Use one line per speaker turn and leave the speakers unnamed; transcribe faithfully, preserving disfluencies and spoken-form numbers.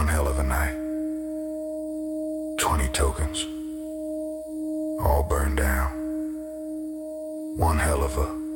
hell of a night. Twenty tokens, all burned down. One hell of a